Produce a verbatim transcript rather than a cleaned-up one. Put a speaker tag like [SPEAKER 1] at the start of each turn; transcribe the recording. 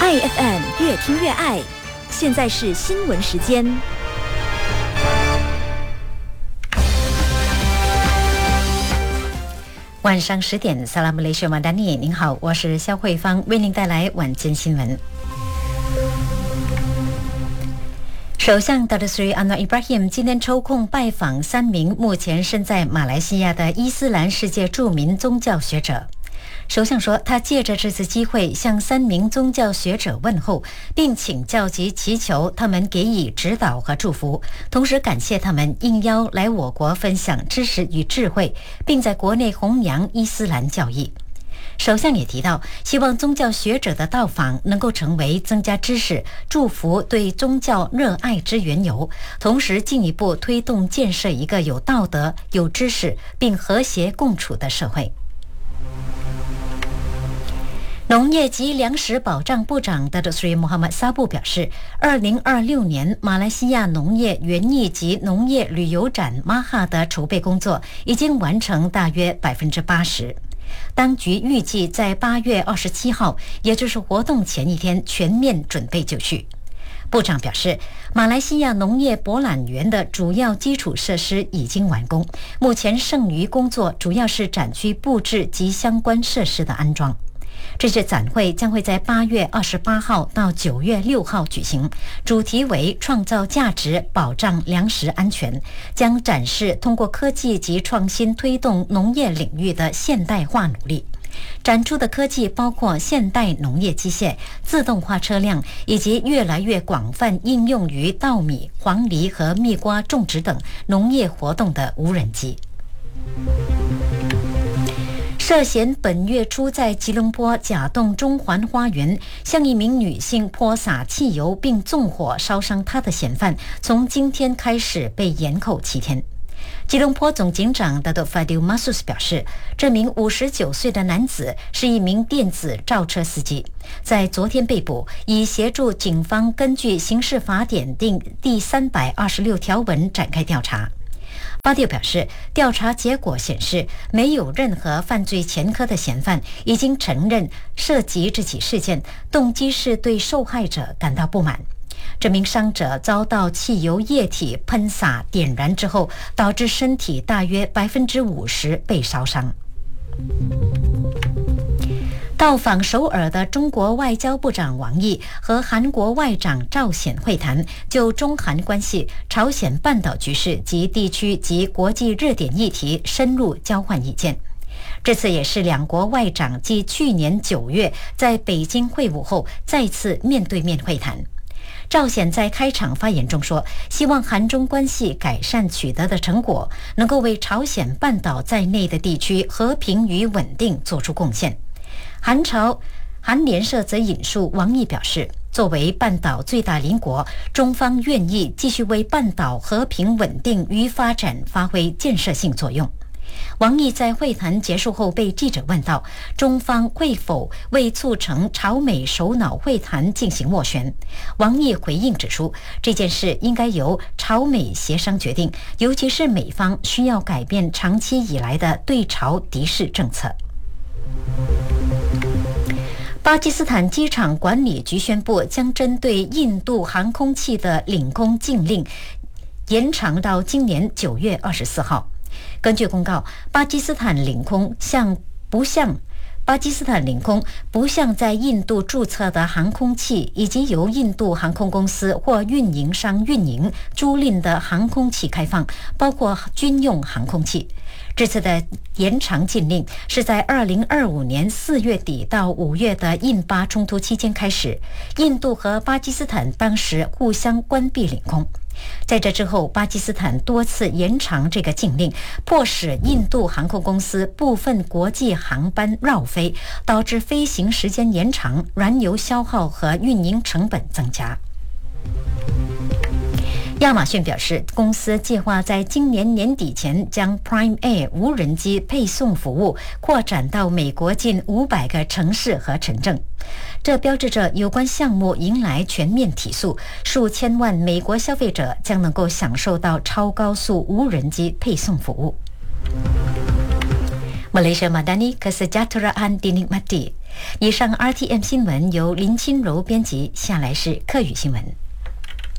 [SPEAKER 1] My F M 越听越爱，现在是新闻时间。
[SPEAKER 2] 晚上十点，萨拉姆雷雪马达尼，您好，我是肖慧芳，为您带来晚间新闻。首相达特斯里安诺伊布拉希姆今天抽空拜访三名目前身在马来西亚的伊斯兰世界著名宗教学者。首相说，他借着这次机会向三名宗教学者问候，并请教及祈求他们给予指导和祝福，同时感谢他们应邀来我国分享知识与智慧，并在国内弘扬伊斯兰教义。首相也提到，希望宗教学者的到访能够成为增加知识、祝福对宗教热爱之缘由，同时进一步推动建设一个有道德、有知识并和谐共处的社会。农业及粮食保障部长达特斯里穆罕默萨布表示，二零二六年马来西亚农业园艺及农业旅游展马哈的筹备工作已经完成大约百分之八十。当局预计在八月二十七号，也就是活动前一天，全面准备就绪。部长表示，马来西亚农业博览园的主要基础设施已经完工，目前剩余工作主要是展区布置及相关设施的安装。这次展会将会在八月二十八号到九月六号举行，主题为创造价值，保障粮食安全，将展示通过科技及创新推动农业领域的现代化努力。展出的科技包括现代农业机械、自动化车辆，以及越来越广泛应用于稻米、黄梨和蜜瓜种植等农业活动的无人机。涉嫌本月初在吉隆坡甲洞中环花园向一名女性泼洒汽油并纵火烧伤她的嫌犯，从今天开始被延扣七天。吉隆坡总警长达多法迪马苏斯表示，这名五十九岁的男子是一名电子轿车司机，在昨天被捕，以协助警方根据刑事法典第三百二十六条文展开调查。巴蒂表示，调查结果显示，没有任何犯罪前科的嫌犯已经承认涉及这起事件，动机是对受害者感到不满。这名伤者遭到汽油液体喷洒点燃之后，导致身体大约百分之五十被烧伤。到访首尔的中国外交部长王毅和韩国外长赵显会谈，就中韩关系、朝鲜半岛局势及地区及国际热点议题深入交换意见。这次也是两国外长继去年九月在北京会晤后再次面对面会谈。赵显在开场发言中说，希望韩中关系改善取得的成果能够为朝鲜半岛在内的地区和平与稳定做出贡献。韩朝韩联社则引述王毅表示，作为半岛最大邻国，中方愿意继续为半岛和平稳定与发展发挥建设性作用。王毅在会谈结束后被记者问到，中方会否为促成朝美首脑会谈进行斡旋？王毅回应指出，这件事应该由朝美协商决定，尤其是美方需要改变长期以来的对朝敌视政策。巴基斯坦机场管理局宣布，将针对印度航空器的领空禁令延长到今年九月二十四号。根据公告，巴基斯坦领空向不向巴基斯坦领空不向在印度注册的航空器以及由印度航空公司或运营商运营租赁的航空器开放，包括军用航空器。这次的延长禁令是在二零二五年四月底到五月的印巴冲突期间开始，印度和巴基斯坦当时互相关闭领空。在这之后，巴基斯坦多次延长这个禁令，迫使印度航空公司部分国际航班绕飞，导致飞行时间延长、燃油消耗和运营成本增加。亚马逊表示，公司计划在今年年底前将 Prime Air 无人机配送服务扩展到美国近五百个城市和城镇。这标志着有关项目迎来全面提速，数千万美国消费者将能够享受到超高速无人机配送服务。Malaysia Madani Kesejahteraan dinikmati. 以上 R T M 新闻由林清柔编辑，下来是客语新闻。